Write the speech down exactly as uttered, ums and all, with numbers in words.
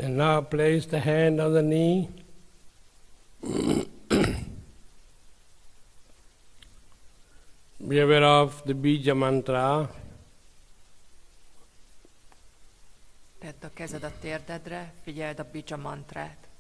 And now place the hand on the knee. Be aware of the bija mantra. Tedd a kezed a térdedre, figyeld a bija mantrát.